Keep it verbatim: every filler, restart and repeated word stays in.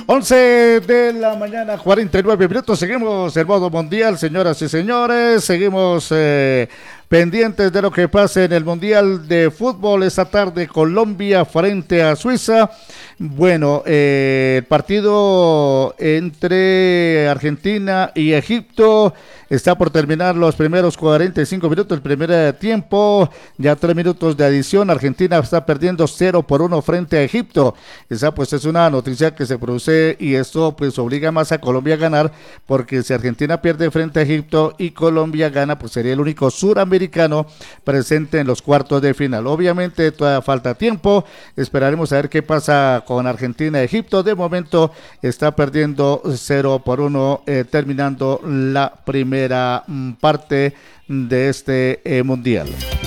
once de la mañana, cuarenta y nueve minutos. Seguimos en modo mundial, señoras y señores. Seguimos eh, pendientes de lo que pase en el Mundial de Fútbol. Esta tarde, Colombia frente a Suiza. Bueno, eh, el partido entre Argentina y Egipto está por terminar los primeros cuarenta y cinco minutos, el primer tiempo, ya tres minutos de adición. Argentina está perdiendo cero por uno frente a Egipto. Esa pues es una noticia que se produce y esto pues obliga más a Colombia a ganar, porque si Argentina pierde frente a Egipto y Colombia gana, pues sería el único suramericano presente en los cuartos de final. Obviamente todavía falta tiempo, esperaremos a ver qué pasa con Argentina y Egipto. De momento está perdiendo cero por uno, eh, terminando la primera parte de este eh, mundial.